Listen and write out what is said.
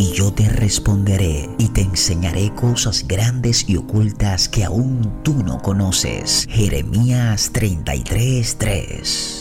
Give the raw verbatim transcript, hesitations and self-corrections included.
y yo te responderé y te enseñaré cosas grandes y ocultas que aún tú no conoces. Jeremías treinta y tres, tres.